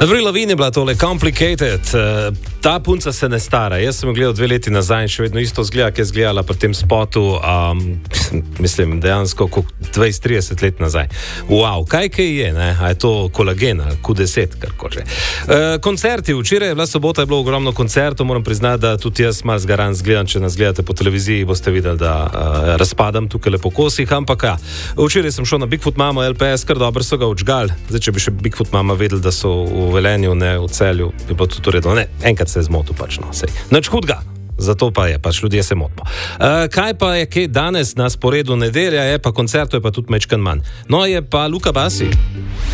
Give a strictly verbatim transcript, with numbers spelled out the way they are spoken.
Avril Lavigne je bila tole Complicated. Uh, ta punca se ne stara. Jaz sem jo gledal dve leti nazaj in še vedno isto zgleda, ki je zgledala pri tem spotu, um, mislim, dejansko dvajset trideset let nazaj. Wow, kaj kaj je, ne? A je to kolagen, Q deset, karkoli že. Uh, koncerti, včeraj je bila sobota, je bilo ogromno koncertov, moram priznati, da tudi jaz malo zgaran zgledam, če nas gledate po televiziji, boste videli, da uh, razpadam tukaj lepo kosih, ampak ja, včeraj sem šel na Bigfoot Mama L P S, kar dobro so ga odžgali. Zdaj, če bi še Bigfoot Mama vedeli, da so v Velenju, ne v Celju, bi pa tudi uredilo. Ne, enkrat se je zmotil pač, no, sej. Nič hudga, zato pa je, pač ljudje se motimo. Uh, kaj pa je, kaj danes na sporedu nedelja, je pa koncertov, je pa tudi mečkan manj. No, je pa Luka Basi.